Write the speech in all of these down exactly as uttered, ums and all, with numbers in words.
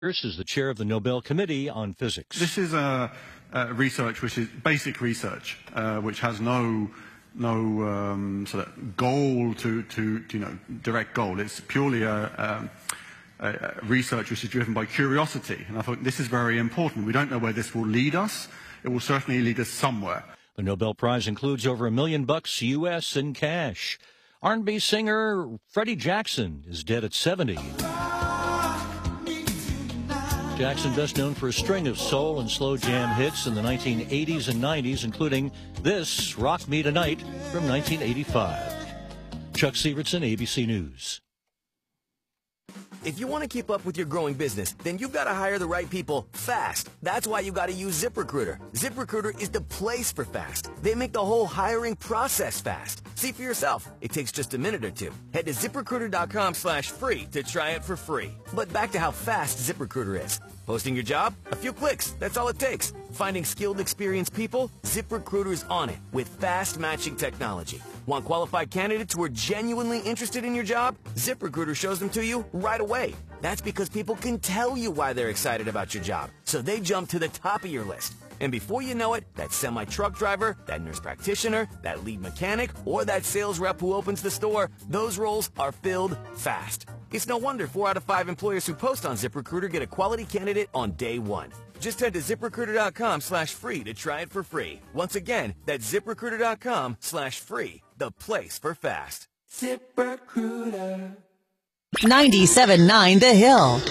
Pierce is the chair of the Nobel Committee on Physics. This is a, a research which is basic research, uh, which has no no um, sort of goal to, to, to, you know, direct goal. It's purely a, um, a, a research which is driven by curiosity. And I thought this is very important. We don't know where this will lead us. It will certainly lead us somewhere. The Nobel Prize includes over a million bucks U S in cash. R and B singer Freddie Jackson is dead at seventy. Jackson, best known for a string of soul and slow jam hits in the nineteen eighties and nineties, including this, Rock Me Tonight, from nineteen eighty-five. Chuck Sievertson, A B C News. If you want to keep up with your growing business, then you've got to hire the right people fast. That's why you got to use ZipRecruiter. ZipRecruiter is the place for fast. They make the whole hiring process fast. See for yourself. It takes just a minute or two. Head to ZipRecruiter.com slash free to try it for free. But back to how fast ZipRecruiter is. Posting your job? A few clicks. That's all it takes. Finding skilled, experienced people? ZipRecruiter's on it with fast matching technology. Want qualified candidates who are genuinely interested in your job? ZipRecruiter shows them to you right away. That's because people can tell you why they're excited about your job, so they jump to the top of your list. And before you know it, that semi-truck driver, that nurse practitioner, that lead mechanic, or that sales rep who opens the store, those roles are filled fast. It's no wonder four out of five employers who post on ZipRecruiter get a quality candidate on day one. Just head to ZipRecruiter.com slash free to try it for free. Once again, that's ZipRecruiter.com slash free, the place for fast. ZipRecruiter. ninety-seven point nine The Hill.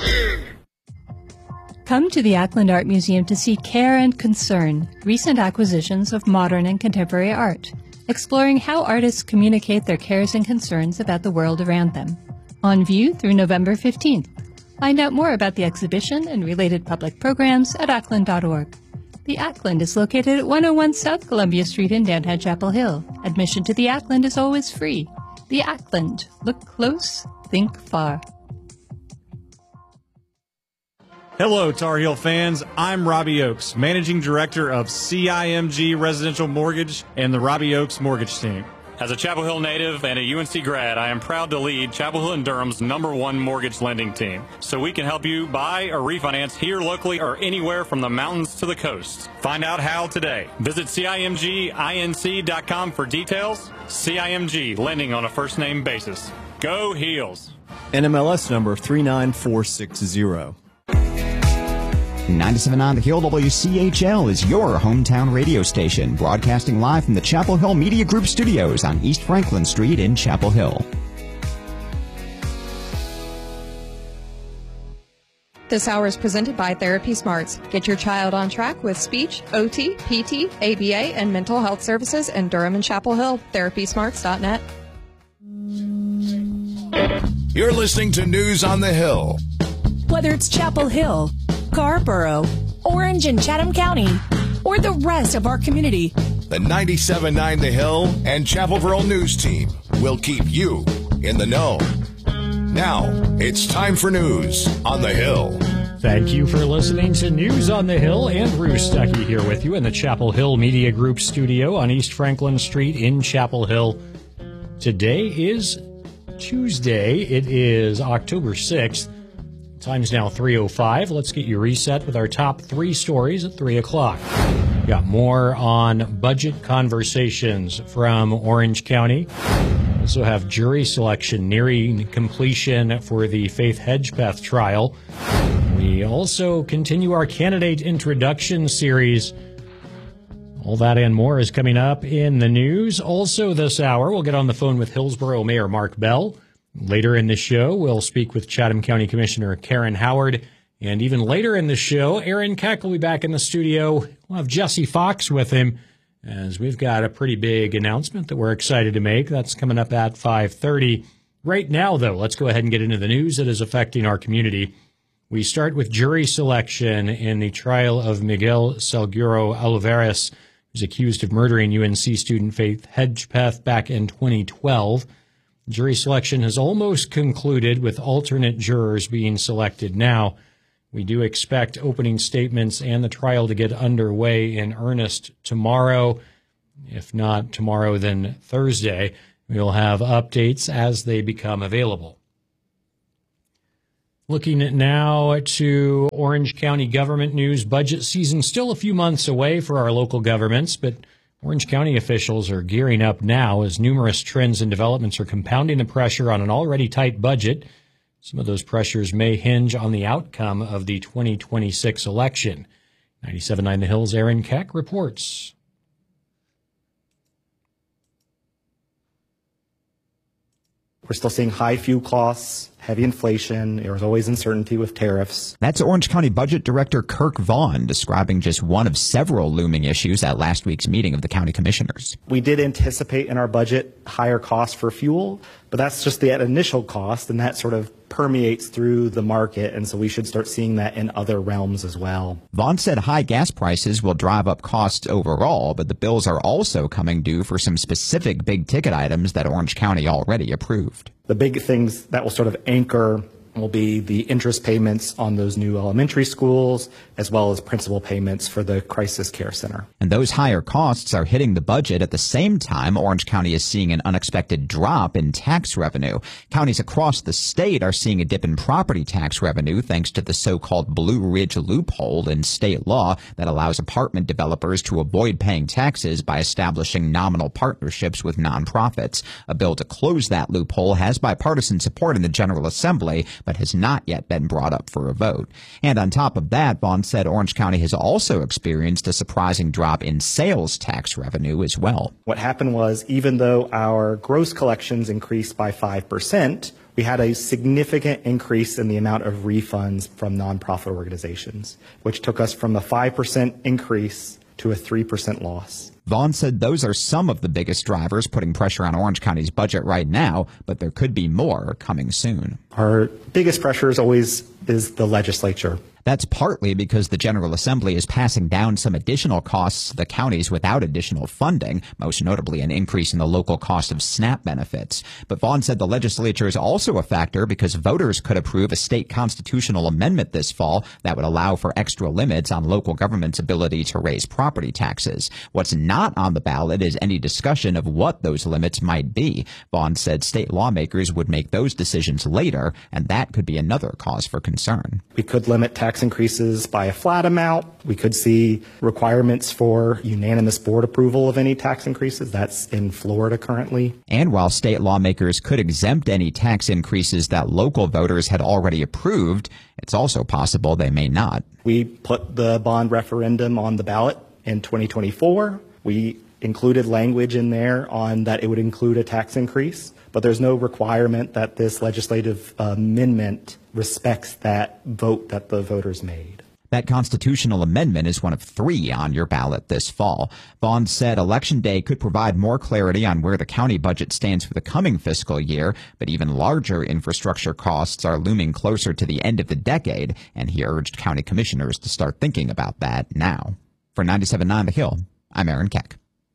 Come to the Ackland Art Museum to see Care and Concern, recent acquisitions of modern and contemporary art, exploring how artists communicate their cares and concerns about the world around them. On view through November fifteenth. Find out more about the exhibition and related public programs at ackland dot org. The Ackland is located at one oh one South Columbia Street in downtown Chapel Hill. Admission to the Ackland is always free. The Ackland. Look close, think far. Hello, Tar Heel fans. I'm Robbie Oakes, Managing Director of C I M G Residential Mortgage and the Robbie Oakes Mortgage Team. As a Chapel Hill native and a U N C grad, I am proud to lead Chapel Hill and Durham's number one mortgage lending team. So we can help you buy or refinance here locally or anywhere from the mountains to the coast. Find out how today. Visit C I M G inc dot com for details. C I M G, lending on a first-name basis. Go Heels. N M L S number three nine four six zero. ninety-seven point nine The Hill W C H L is your hometown radio station, broadcasting live from the Chapel Hill Media Group studios on East Franklin Street in Chapel Hill. This hour is presented by Therapy Smarts. Get your child on track with speech, O T, P T, A B A, and mental health services in Durham and Chapel Hill. therapy smarts dot net. You're listening to News on the Hill. Whether it's Chapel Hill, Scarborough, Orange and Chatham County, or the rest of our community, the ninety-seven point nine The Hill and Chapelville News Team will keep you in the know. Now, it's time for News on the Hill. Thank you for listening to News on the Hill. Andrew Stuckey here with you in the Chapel Hill Media Group studio on East Franklin Street in Chapel Hill. Today is Tuesday. It is October sixth. Time's now three oh five. Let's get you reset with our top three stories at three o'clock. Got more on budget conversations from Orange County. Also have jury selection nearing completion for the Faith Hedgepeth trial. We also continue our candidate introduction series. All that and more is coming up in the news. Also this hour, we'll get on the phone with Hillsborough Mayor Mark Bell. Later in the show, we'll speak with Chatham County Commissioner Karen Howard. And even later in the show, Aaron Keck will be back in the studio. We'll have Jesse Fox with him, as we've got a pretty big announcement that we're excited to make. That's coming up at five thirty. Right now, though, let's go ahead and get into the news that is affecting our community. We start with jury selection in the trial of Miguel Salguero Olivares, who's accused of murdering U N C student Faith Hedgepeth back in twenty twelve. Jury selection has almost concluded, with alternate jurors being selected now. We do expect opening statements and the trial to get underway in earnest tomorrow. If not tomorrow, then Thursday. We'll have updates as they become available. Looking at now to Orange County government news. Budget season still a few months away for our local governments, but Orange County officials are gearing up now as numerous trends and developments are compounding the pressure on an already tight budget. Some of those pressures may hinge on the outcome of the twenty twenty-six election. ninety-seven point nine The Hill's Aaron Keck reports. We're still seeing high fuel costs, heavy inflation. There was always uncertainty with tariffs. That's Orange County Budget Director Kirk Vaughn describing just one of several looming issues at last week's meeting of the county commissioners. We did anticipate in our budget higher costs for fuel, but that's just the initial cost, and that sort of permeates through the market, and so we should start seeing that in other realms as well. Vaughn said high gas prices will drive up costs overall, but the bills are also coming due for some specific big-ticket items that Orange County already approved. The big things that will sort of anchor will be the interest payments on those new elementary schools, as well as principal payments for the crisis care center. And those higher costs are hitting the budget at the same time Orange County is seeing an unexpected drop in tax revenue. Counties across the state are seeing a dip in property tax revenue thanks to the so-called Blue Ridge loophole in state law that allows apartment developers to avoid paying taxes by establishing nominal partnerships with nonprofits. A bill to close that loophole has bipartisan support in the General Assembly, but has not yet been brought up for a vote. And on top of that, Vaughn said Orange County has also experienced a surprising drop in sales tax revenue as well. What happened was, even though our gross collections increased by five percent, we had a significant increase in the amount of refunds from nonprofit organizations, which took us from a five percent increase to a three percent loss. Vaughn said those are some of the biggest drivers putting pressure on Orange County's budget right now, but there could be more coming soon. Our biggest pressure is always is the legislature. That's partly because the General Assembly is passing down some additional costs to the counties without additional funding, most notably an increase in the local cost of SNAP benefits. But Vaughn said the legislature is also a factor because voters could approve a state constitutional amendment this fall that would allow for extra limits on local government's ability to raise property taxes. What's not on the ballot is any discussion of what those limits might be. Vaughn said state lawmakers would make those decisions later, and that could be another cause for concern. We could limit tax increases by a flat amount. We could see requirements for unanimous board approval of any tax increases. That's in Florida currently. And while state lawmakers could exempt any tax increases that local voters had already approved, it's also possible they may not. We put the bond referendum on the ballot in twenty twenty-four. We included language in there on that it would include a tax increase, but there's no requirement that this legislative amendment respects that vote that the voters made. That constitutional amendment is one of three on your ballot this fall. Vaughn said Election Day could provide more clarity on where the county budget stands for the coming fiscal year, but even larger infrastructure costs are looming closer to the end of the decade, and he urged county commissioners to start thinking about that now. For ninety-seven point nine The Hill, I'm Aaron Keck.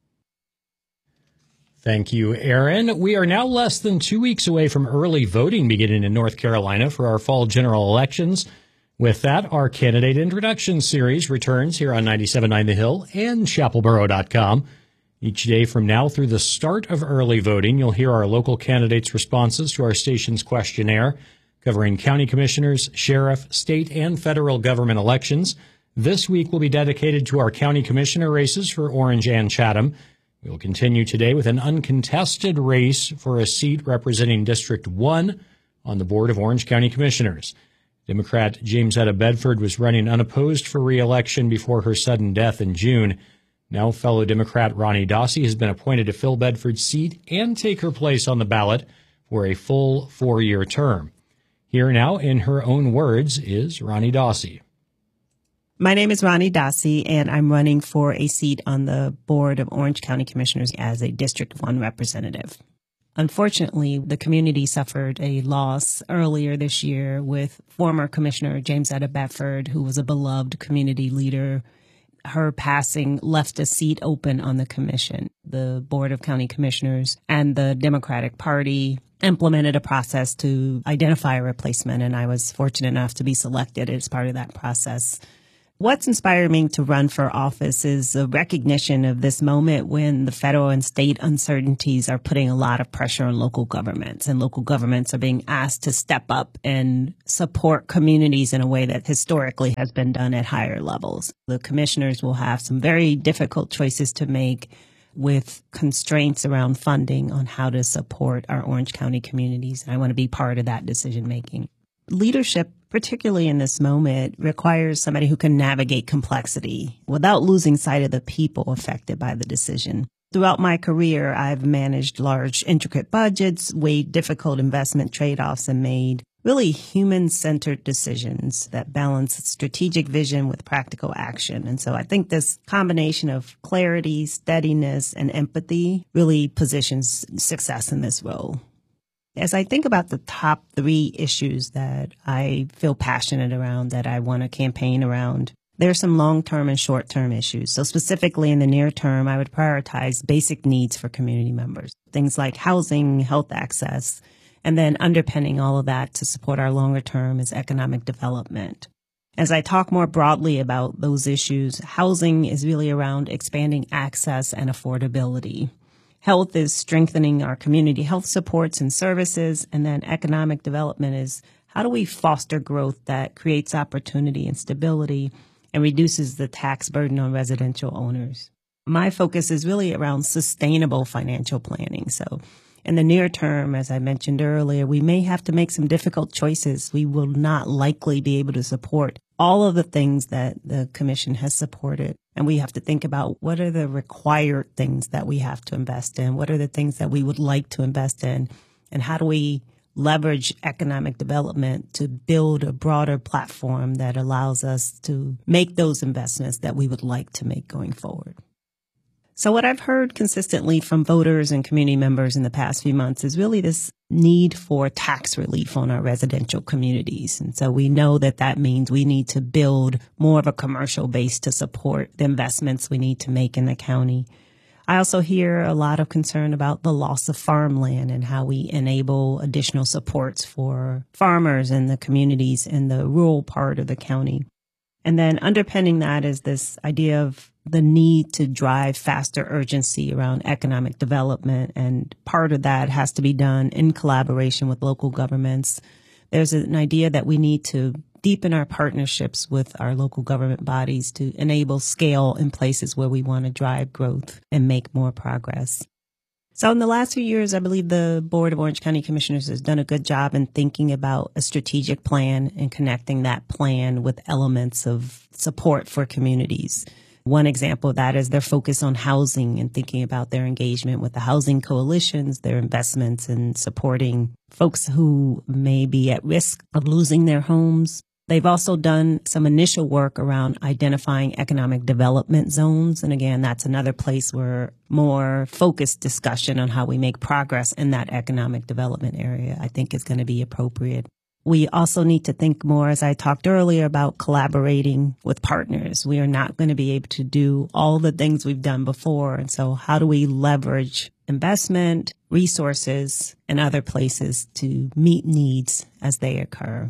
Thank you, Aaron. We are now less than two weeks away from early voting beginning in North Carolina for our fall general elections. With that, our candidate introduction series returns here on ninety-seven point nine The Hill and chapel borough dot com. Each day from now through the start of early voting, you'll hear our local candidates' responses to our station's questionnaire covering county commissioners, sheriff, state, and federal government elections. This week will be dedicated to our county commissioner races for Orange and Chatham. We will continue today with an uncontested race for a seat representing District one on the Board of Orange County Commissioners. Democrat Jamesetta Bedford was running unopposed for re-election before her sudden death in June. Now fellow Democrat Ronnie Dossey has been appointed to fill Bedford's seat and take her place on the ballot for a full four-year term. Here now, in her own words, is Ronnie Dossey. My name is Ronnie Dossey, and I'm running for a seat on the Board of Orange County Commissioners as a District one representative. Unfortunately, the community suffered a loss earlier this year with former Commissioner Jamesetta Bedford, who was a beloved community leader. Her passing left a seat open on the commission. The Board of County Commissioners and the Democratic Party implemented a process to identify a replacement, and I was fortunate enough to be selected as part of that process. What's inspired me to run for office is a recognition of this moment when the federal and state uncertainties are putting a lot of pressure on local governments, and local governments are being asked to step up and support communities in a way that historically has been done at higher levels. The commissioners will have some very difficult choices to make with constraints around funding on how to support our Orange County communities, and I want to be part of that decision making. Leadership, particularly in this moment, requires somebody who can navigate complexity without losing sight of the people affected by the decision. Throughout my career, I've managed large, intricate budgets, weighed difficult investment trade-offs, and made really human-centered decisions that balance strategic vision with practical action. And so I think this combination of clarity, steadiness, and empathy really positions success in this role. As I think about the top three issues that I feel passionate around, that I want to campaign around, there are some long-term and short-term issues. So specifically in the near term, I would prioritize basic needs for community members, things like housing, health access, and then underpinning all of that to support our longer term is economic development. As I talk more broadly about those issues, housing is really around expanding access and affordability. Health is strengthening our community health supports and services, and then economic development is how do we foster growth that creates opportunity and stability and reduces the tax burden on residential owners. My focus is really around sustainable financial planning. So in the near term, as I mentioned earlier, we may have to make some difficult choices. We will not likely be able to support all of the things that the Commission has supported. And we have to think about what are the required things that we have to invest in? What are the things that we would like to invest in? And how do we leverage economic development to build a broader platform that allows us to make those investments that we would like to make going forward? So what I've heard consistently from voters and community members in the past few months is really this need for tax relief on our residential communities. And so we know that that means we need to build more of a commercial base to support the investments we need to make in the county. I also hear a lot of concern about the loss of farmland and how we enable additional supports for farmers and the communities in the rural part of the county. And then underpinning that is this idea of the need to drive faster urgency around economic development. And part of that has to be done in collaboration with local governments. There's an idea that we need to deepen our partnerships with our local government bodies to enable scale in places where we want to drive growth and make more progress. So in the last few years, I believe the Board of Orange County Commissioners has done a good job in thinking about a strategic plan and connecting that plan with elements of support for communities. One example of that is their focus on housing and thinking about their engagement with the housing coalitions, their investments in supporting folks who may be at risk of losing their homes. They've also done some initial work around identifying economic development zones. And again, that's another place where more focused discussion on how we make progress in that economic development area, I think, is going to be appropriate. We also need to think more, as I talked earlier, about collaborating with partners. We are not going to be able to do all the things we've done before. And so how do we leverage investment, resources, and other places to meet needs as they occur?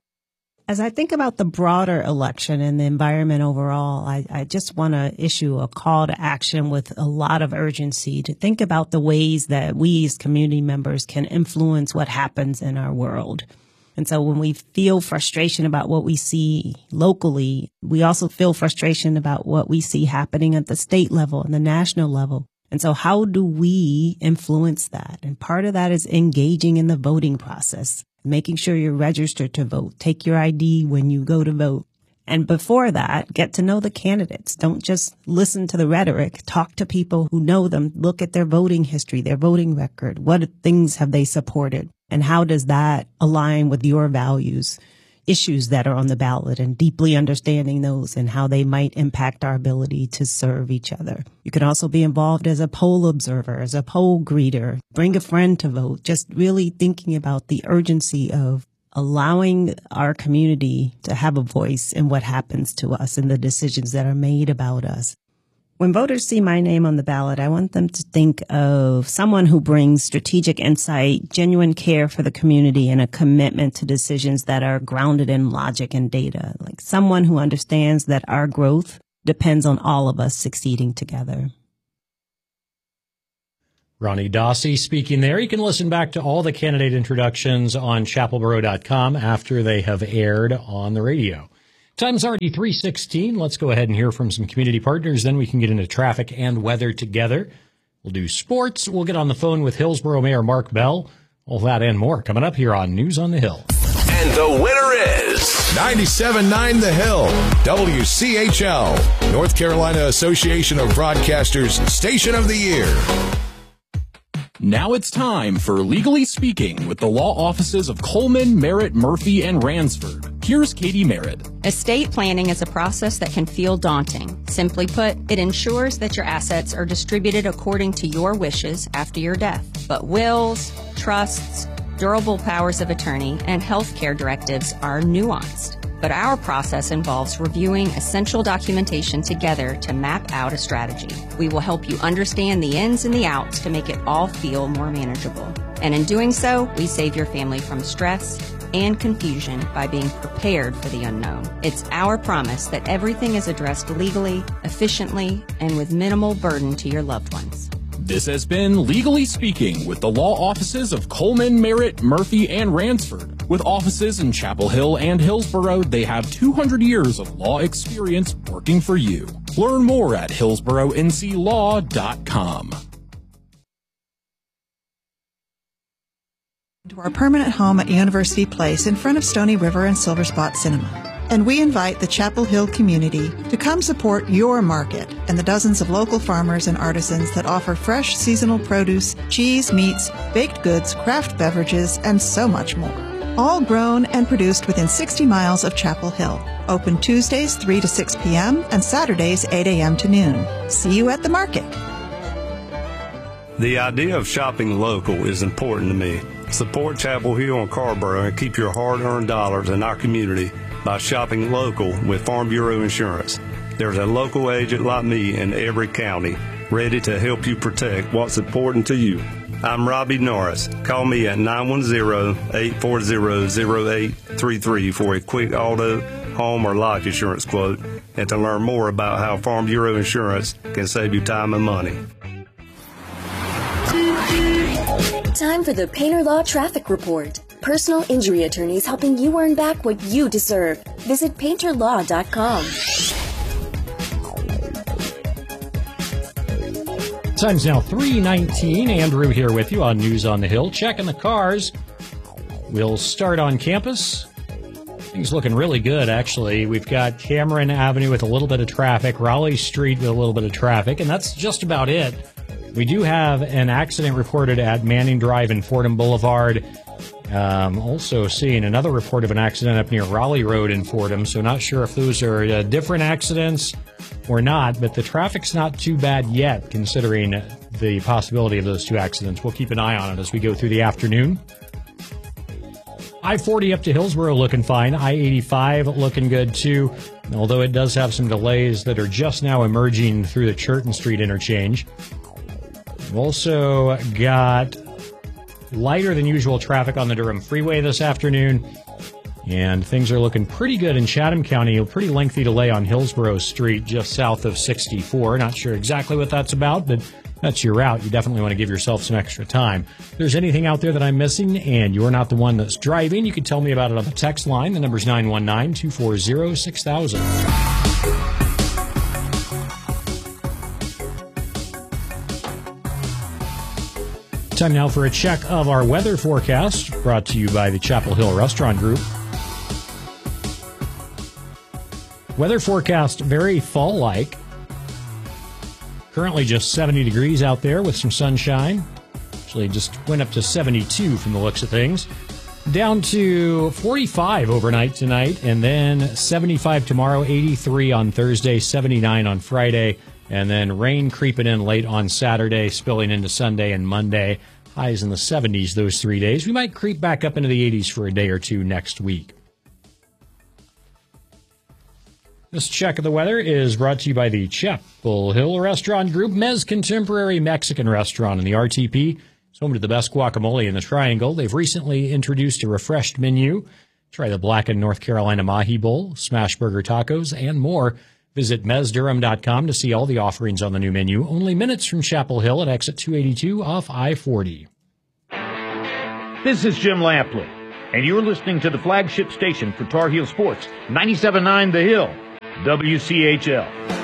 As I think about the broader election and the environment overall, I, I just want to issue a call to action with a lot of urgency to think about the ways that we as community members can influence what happens in our world. And so when we feel frustration about what we see locally, we also feel frustration about what we see happening at the state level and the national level. And so how do we influence that? And part of that is engaging in the voting process, making sure you're registered to vote, take your I D when you go to vote. And before that, get to know the candidates. Don't just listen to the rhetoric. Talk to people who know them. Look at their voting history, their voting record. What things have they supported? And how does that align with your values, issues that are on the ballot, and deeply understanding those and how they might impact our ability to serve each other. You can also be involved as a poll observer, as a poll greeter, bring a friend to vote, just really thinking about the urgency of allowing our community to have a voice in what happens to us and the decisions that are made about us. When voters see my name on the ballot, I want them to think of someone who brings strategic insight, genuine care for the community, and a commitment to decisions that are grounded in logic and data. Like someone who understands that our growth depends on all of us succeeding together. Ronnie Dossi speaking there. You can listen back to all the candidate introductions on chapel borough dot com after they have aired on the radio. Time's already three sixteen. Let's go ahead and hear from some community partners. Then we can get into traffic and weather together. We'll do sports. We'll get on the phone with Hillsborough Mayor Mark Bell. All that and more coming up here on News on the Hill. And the winner is ninety-seven point nine The Hill, W C H L, North Carolina Association of Broadcasters Station of the Year. Now it's time for Legally Speaking with the law offices of Coleman, Merritt, Murphy, and Ransford. Here's Katie Merritt. Estate planning is a process that can feel daunting. Simply put, it ensures that your assets are distributed according to your wishes after your death. But wills, trusts, durable powers of attorney, and healthcare directives are nuanced. But our process involves reviewing essential documentation together to map out a strategy. We will help you understand the ins and the outs to make it all feel more manageable. And in doing so, we save your family from stress and confusion by being prepared for the unknown. It's our promise that everything is addressed legally, efficiently, and with minimal burden to your loved ones. This has been Legally Speaking with the law offices of Coleman, Merritt, Murphy, and Ransford. With offices in Chapel Hill and Hillsborough, they have two hundred years of law experience working for you. Learn more at hillsborough n c law dot com. To our permanent home at University Place in front of Stony River and Silver Spot Cinema. And we invite the Chapel Hill community to come support your market and the dozens of local farmers and artisans that offer fresh seasonal produce, cheese, meats, baked goods, craft beverages, and so much more. All grown and produced within sixty miles of Chapel Hill. Open Tuesdays three to six p.m. and Saturdays eight a.m. to noon. See you at the market. The idea of shopping local is important to me. Support Chapel Hill and Carrboro and keep your hard-earned dollars in our community by shopping local with Farm Bureau Insurance. There's a local agent like me in every county ready to help you protect what's important to you. I'm Robbie Norris. Call me at nine one zero, eight four zero, zero eight three three for a quick auto, home, or life insurance quote and to learn more about how Farm Bureau Insurance can save you time and money. Time for the Painter Law Traffic Report. Personal injury attorneys helping you earn back what you deserve. Visit painter law dot com. Time's now three nineteen. Andrew here with you on News on the Hill. Checking the cars. We'll start on campus. Things looking really good, actually. We've got Cameron Avenue with a little bit of traffic, Raleigh Street with a little bit of traffic, and that's just about it. We do have an accident reported at Manning Drive and Fordham Boulevard. Um, also seeing another report of an accident up near Raleigh Road in Fordham, so not sure if those are uh, different accidents or not, but the traffic's not too bad yet, considering the possibility of those two accidents. We'll keep an eye on it as we go through the afternoon. I forty up to Hillsborough looking fine. I eighty-five looking good, too, although it does have some delays that are just now emerging through the Churton Street interchange. We've also got lighter than usual traffic on the Durham Freeway this afternoon, and things are looking pretty good in Chatham County. A pretty lengthy delay on Hillsborough Street just south of sixty-four. Not sure exactly what that's about, but that's your route. You definitely want to give yourself some extra time. If there's anything out there that I'm missing and you're not the one that's driving, you can tell me about it on the text line. The number's nine one nine, two four zero, six thousand. Time now for a check of our weather forecast, brought to you by the Chapel Hill Restaurant Group. Weather forecast very fall-like. Currently just seventy degrees out there with some sunshine. Actually just went up to seventy-two from the looks of things. Down to forty-five overnight tonight, and then seventy-five tomorrow, eighty-three on Thursday, seventy-nine on Friday. And then rain creeping in late on Saturday, spilling into Sunday and Monday. Highs in the seventies those three days. We might creep back up into the eighties for a day or two next week. This check of the weather is brought to you by the Chapel Hill Restaurant Group, Mez Contemporary Mexican Restaurant in the R T P. It's home to the best guacamole in the Triangle. They've recently introduced a refreshed menu. Try the blackened North Carolina Mahi Bowl, smash burger tacos, and more. Visit mez durham dot com to see all the offerings on the new menu. Only minutes from Chapel Hill at exit two eighty-two off I forty. This is Jim Lampley, and you're listening to the flagship station for Tar Heel Sports, ninety-seven point nine The Hill, W C H L.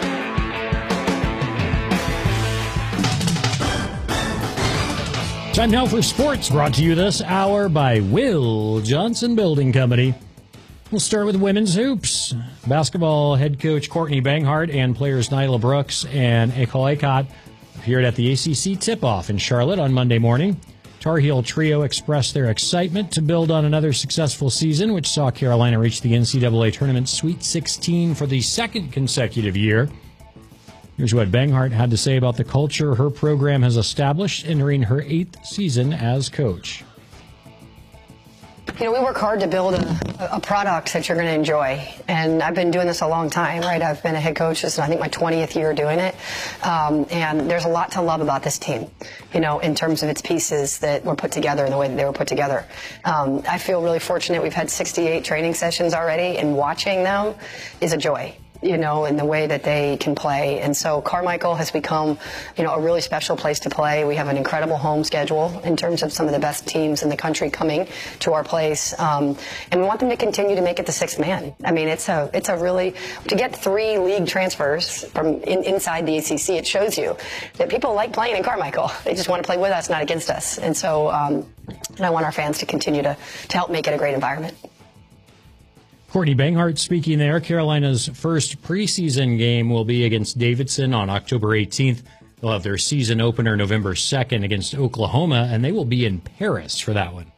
Time now for sports, brought to you this hour by Will Johnson Building Company. We'll start with women's hoops. Basketball head coach Courtney Banghart and players Nyla Brooks and Ekal Akot appeared at the A C C tip-off in Charlotte on Monday morning. Tar Heel trio expressed their excitement to build on another successful season, which saw Carolina reach the N C double A Tournament Sweet sixteen for the second consecutive year. Here's what Banghart had to say about the culture her program has established entering her eighth season as coach. You know, we work hard to build a, a product that you're going to enjoy, and I've been doing this a long time, right? I've been a head coach this is, I think, my twentieth year doing it, um, and there's a lot to love about this team, you know, in terms of its pieces that were put together and the way that they were put together. Um, I feel really fortunate. We've had sixty-eight training sessions already, and watching them is a joy, you know, in the way that they can play. And so Carmichael has become, you know, a really special place to play. We have an incredible home schedule in terms of some of the best teams in the country coming to our place. Um, and we want them to continue to make it the sixth man. I mean, it's a, it's a really, to get three league transfers from in, inside the A C C, it shows you that people like playing in Carmichael. They just want to play with us, not against us. And so, um, and I want our fans to continue to, to help make it a great environment. Courtney Banghart speaking there. Carolina's first preseason game will be against Davidson on October eighteenth. They'll have their season opener November second against Oklahoma, and they will be in Paris for that one.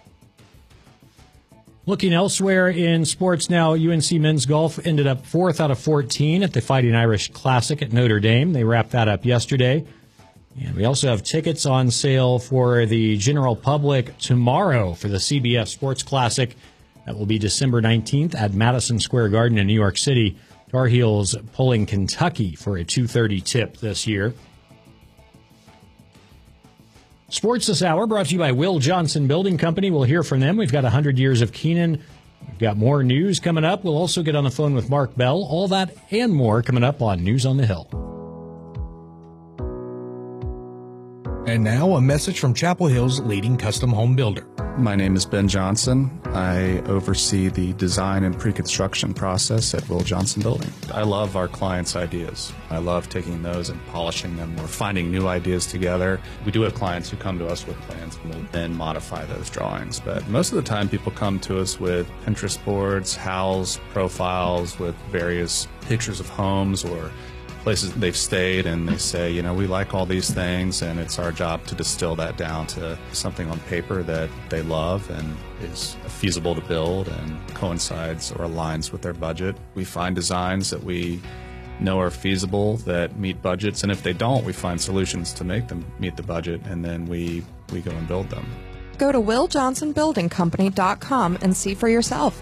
Looking elsewhere in sports now, U N C men's golf ended up fourth out of fourteen at the Fighting Irish Classic at Notre Dame. They wrapped that up yesterday. And we also have tickets on sale for the general public tomorrow for the C B S Sports Classic. That will be December nineteenth at Madison Square Garden in New York City. Tar Heels pulling Kentucky for a two thirty tip this year. Sports this hour brought to you by Will Johnson Building Company. We'll hear from them. We've got one hundred years of Keenan. We've got more news coming up. We'll also get on the phone with Mark Bell. All that and more coming up on News on the Hill. And now a message from Chapel Hill's leading custom home builder. My name is Ben Johnson. I oversee the design and pre-construction process at Will Johnson Building. I love our clients' ideas. I love taking those and polishing them or finding new ideas together. We do have clients who come to us with plans and we'll then modify those drawings. But most of the time people come to us with Pinterest boards, Howls profiles with various pictures of homes or places they've stayed, and they say, you know, we like all these things, and it's our job to distill that down to something on paper that they love and is feasible to build and coincides or aligns with their budget. We find designs that we know are feasible, that meet budgets, and if they don't, we find solutions to make them meet the budget, and then we, we go and build them. Go to will johnson building company dot com and see for yourself.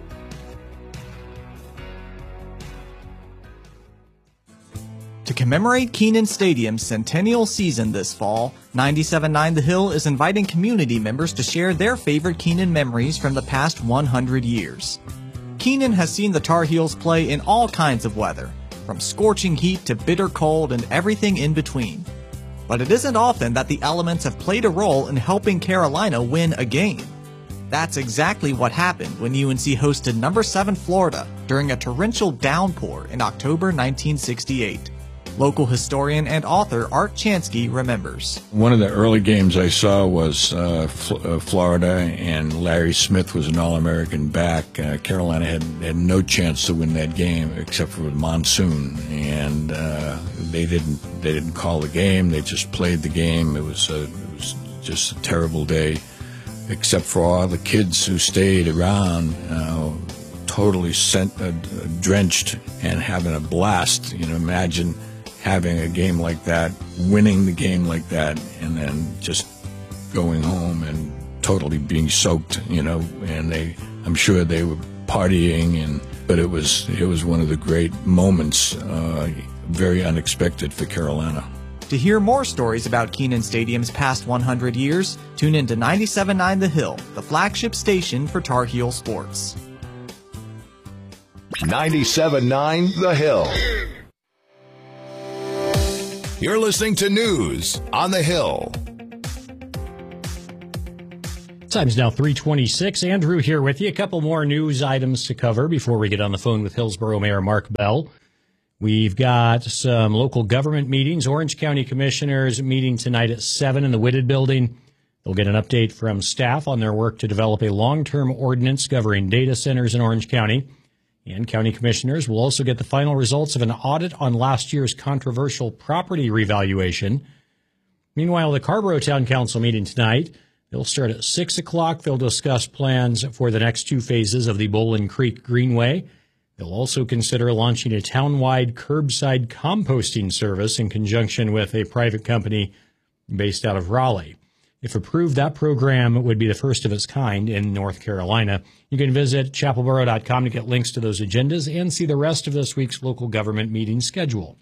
To commemorate Kenan Stadium's centennial season this fall, ninety-seven point nine The Hill is inviting community members to share their favorite Kenan memories from the past one hundred years. Kenan has seen the Tar Heels play in all kinds of weather, from scorching heat to bitter cold and everything in between. But it isn't often that the elements have played a role in helping Carolina win a game. That's exactly what happened when U N C hosted number seven Florida during a torrential downpour in October nineteen sixty-eight. Local historian and author Art Chansky remembers. One of the early games I saw was uh, F- uh, Florida, and Larry Smith was an All-American back. Uh, Carolina had, had no chance to win that game except for the monsoon, and uh, they didn't they didn't call the game. They just played the game. It was a, it was just a terrible day, except for all the kids who stayed around. Uh, totally sent, uh, drenched and having a blast. You know, imagine having a game like that, winning the game like that, and then just going home and totally being soaked, you know, and they, I'm sure they were partying and but it was it was one of the great moments, uh, very unexpected for Carolina. To hear more stories about Kenan Stadium's past one hundred years, tune in to ninety-seven point nine The Hill, the flagship station for Tar Heel sports. ninety-seven point nine The Hill. You're listening to News on the Hill. Time's now three twenty-six. Andrew here with you. A couple more news items to cover before we get on the phone with Hillsborough Mayor Mark Bell. We've got some local government meetings. Orange County Commissioners meeting tonight at seven in the Whitted Building. They'll get an update from staff on their work to develop a long-term ordinance governing data centers in Orange County. And county commissioners will also get the final results of an audit on last year's controversial property revaluation. Meanwhile, the Carrboro Town Council meeting tonight. They'll start at six o'clock. They'll discuss plans for the next two phases of the Bowlin Creek Greenway. They'll also consider launching a town-wide curbside composting service in conjunction with a private company based out of Raleigh. If approved, that program would be the first of its kind in North Carolina. You can visit chapel borough dot com to get links to those agendas and see the rest of this week's local government meeting schedule.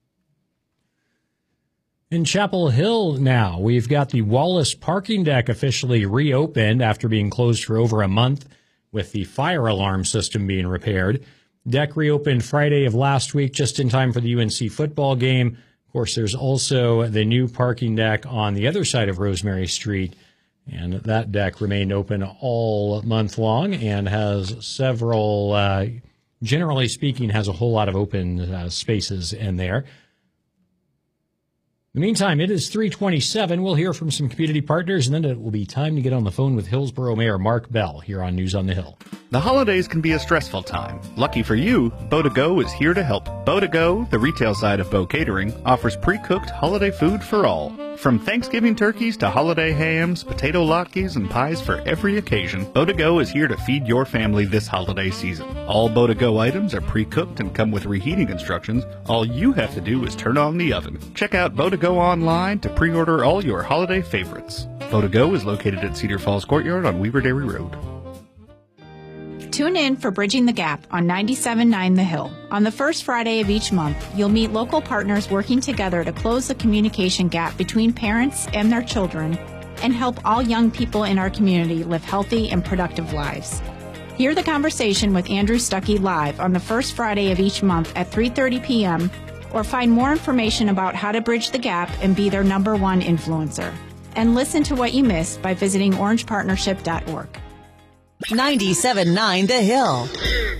In Chapel Hill now, we've got the Wallace parking deck officially reopened after being closed for over a month with the fire alarm system being repaired. Deck reopened Friday of last week just in time for the U N C football game. Of course, there's also the new parking deck on the other side of Rosemary Street, and that deck remained open all month long and has several, uh, generally speaking, has a whole lot of open uh, spaces in there. In the meantime, it is three twenty-seven. We'll hear from some community partners, and then it will be time to get on the phone with Hillsborough Mayor Mark Bell here on News on the Hill. The holidays can be a stressful time. Lucky for you, Bow to Go is here to help. Bow to Go, the retail side of Bow Catering, offers pre-cooked holiday food for all. From Thanksgiving turkeys to holiday hams, potato latkes, and pies for every occasion, Bow to Go is here to feed your family this holiday season. All Bow to Go items are pre-cooked and come with reheating instructions. All you have to do is turn on the oven. Check out Bow to Go online to pre-order all your holiday favorites. Bow to Go is located at Cedar Falls Courtyard on Weaver Dairy Road. Tune in for Bridging the Gap on ninety-seven point nine The Hill. On the first Friday of each month, you'll meet local partners working together to close the communication gap between parents and their children and help all young people in our community live healthy and productive lives. Hear the conversation with Andrew Stuckey live on the first Friday of each month at three thirty p.m. or find more information about how to bridge the gap and be their number one influencer. And listen to what you missed by visiting orange partnership dot org. ninety-seven point nine The Hill.